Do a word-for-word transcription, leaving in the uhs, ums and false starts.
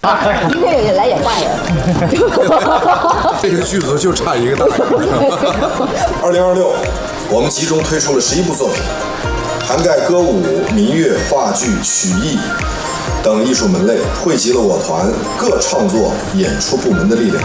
明天也来演大人。 这个剧组就差一个大人。 二零二六，我们集中推出了十一部作品，涵盖歌舞、民乐、话剧、曲艺等艺术门类，汇集了我团各创作演出部门的力量。